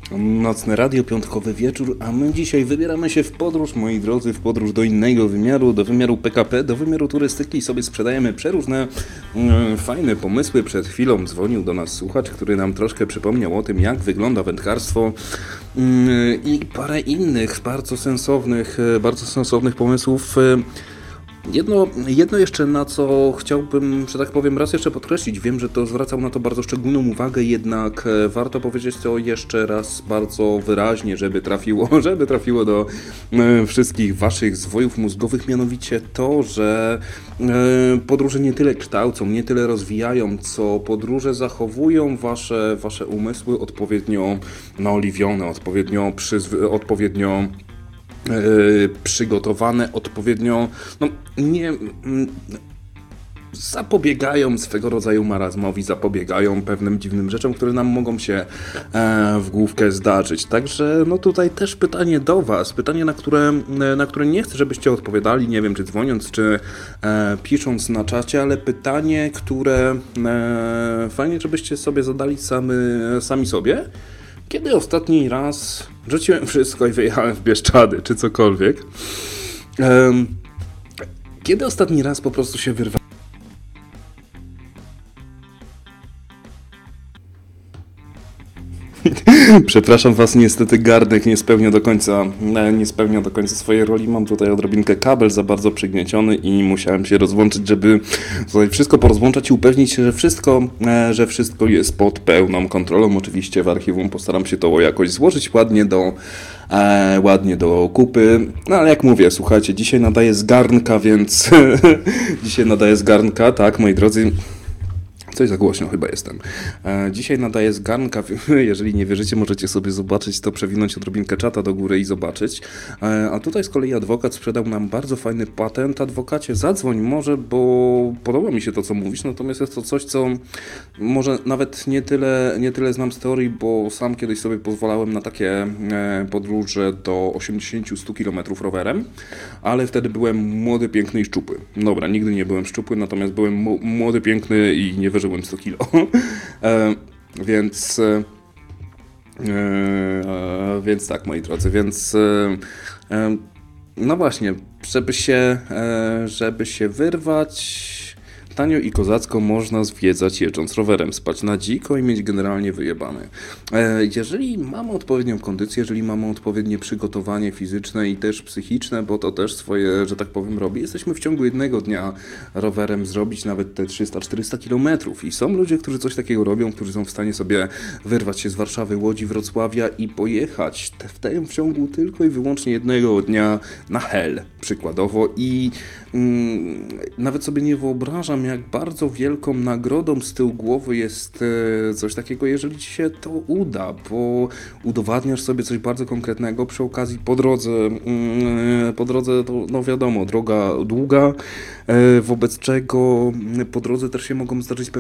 Nocne radio, piątkowy wieczór, a my dzisiaj wybieramy się w podróż, moi drodzy, w podróż do innego wymiaru, do wymiaru PKP, do wymiaru turystyki i sobie sprzedajemy przeróżne fajne pomysły. Przed chwilą dzwonił do nas słuchacz, który nam troszkę przypomniał o tym, jak wygląda wędkarstwo i parę innych bardzo sensownych pomysłów. Jedno jeszcze, na co chciałbym, że tak powiem, raz jeszcze podkreślić. Wiem, że to zwracał na to bardzo szczególną uwagę, jednak warto powiedzieć to jeszcze raz bardzo wyraźnie, żeby trafiło do wszystkich waszych zwojów mózgowych, mianowicie to, że podróże nie tyle kształcą, nie tyle rozwijają, co podróże zachowują wasze umysły odpowiednio naoliwione, odpowiednio przygotowane, odpowiednio, zapobiegają swego rodzaju marazmowi, zapobiegają pewnym dziwnym rzeczom, które nam mogą się w główkę zdarzyć. Także tutaj też pytanie do was, pytanie, na które nie chcę, żebyście odpowiadali, nie wiem, czy dzwoniąc, czy pisząc na czacie, ale pytanie, które fajnie, żebyście sobie zadali sami sobie. Kiedy ostatni raz rzuciłem wszystko i wyjechałem w Bieszczady, czy cokolwiek? Kiedy ostatni raz po prostu się wyrwałem? Przepraszam was, niestety garnek nie spełnia do końca swojej roli. Mam tutaj odrobinkę kabel za bardzo przygnieciony i musiałem się rozłączyć, żeby tutaj wszystko porozłączać i upewnić się, że wszystko jest pod pełną kontrolą. Oczywiście w archiwum postaram się to jakoś złożyć ładnie do kupy. No ale jak mówię, słuchajcie, dzisiaj nadaję z garnka, więc tak, moi drodzy. Coś za głośno chyba jestem. Dzisiaj nadaję z garnka. Jeżeli nie wierzycie, możecie sobie zobaczyć to, przewinąć odrobinkę czata do góry i zobaczyć. A tutaj z kolei adwokat sprzedał nam bardzo fajny patent. Adwokacie, zadzwoń może, bo podoba mi się to, co mówisz, natomiast jest to coś, co może nawet nie tyle znam z teorii, bo sam kiedyś sobie pozwalałem na takie podróże do 80-100 km rowerem, ale wtedy byłem młody, piękny i szczupły. Dobra, nigdy nie byłem szczupły, natomiast byłem młody, piękny i nie wyżyłem 100 kilo. Więc tak, moi drodzy, no właśnie, żeby się wyrwać, tanio i kozacko można zwiedzać jeżdżąc rowerem, spać na dziko i mieć generalnie wyjebane. Jeżeli mamy odpowiednią kondycję, jeżeli mamy odpowiednie przygotowanie fizyczne i też psychiczne, bo to też swoje, że tak powiem, robi, jesteśmy w ciągu jednego dnia rowerem zrobić nawet te 300-400 kilometrów. I są ludzie, którzy coś takiego robią, którzy są w stanie sobie wyrwać się z Warszawy, Łodzi, Wrocławia i pojechać w ciągu tylko i wyłącznie jednego dnia na Hel, przykładowo. I nawet sobie nie wyobrażam, jak bardzo wielką nagrodą z tyłu głowy jest coś takiego, jeżeli ci się to uda, bo udowadniasz sobie coś bardzo konkretnego przy okazji po drodze to, wiadomo, droga długa, wobec czego po drodze też się mogą zdarzyć